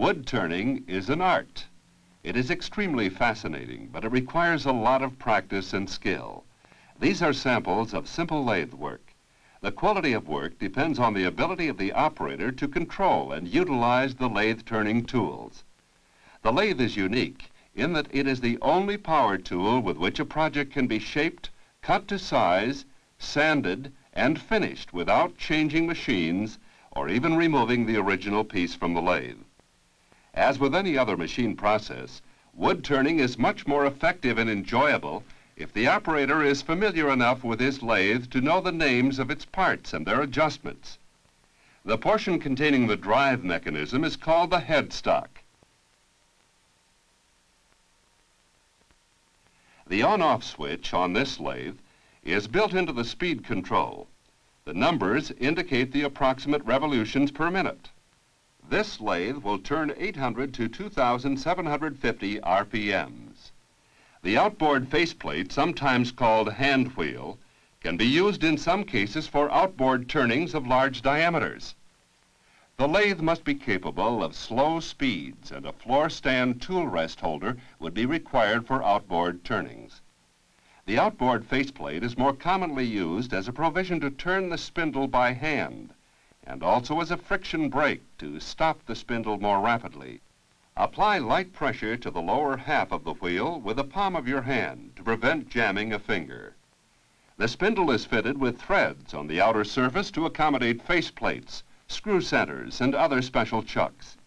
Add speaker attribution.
Speaker 1: Wood turning is an art. It is extremely fascinating, but it requires a lot of practice and skill. These are samples of simple lathe work. The quality of work depends on the ability of the operator to control and utilize the lathe turning tools. The lathe is unique in that it is the only power tool with which a project can be shaped, cut to size, sanded, and finished without changing machines or even removing the original piece from the lathe. As with any other machine process, wood turning is much more effective and enjoyable if the operator is familiar enough with his lathe to know the names of its parts and their adjustments. The portion containing the drive mechanism is called the headstock. The on-off switch on this lathe is built into the speed control. The numbers indicate the approximate revolutions per minute. This lathe will turn 800 to 2,750 RPMs. The outboard faceplate, sometimes called hand wheel, can be used in some cases for outboard turnings of large diameters. The lathe must be capable of slow speeds, and a floor stand tool rest holder would be required for outboard turnings. The outboard faceplate is more commonly used as a provision to turn the spindle by hand, and also as a friction brake to stop the spindle more rapidly. Apply light pressure to the lower half of the wheel with the palm of your hand to prevent jamming a finger. The spindle is fitted with threads on the outer surface to accommodate faceplates, screw centers, and other special chucks.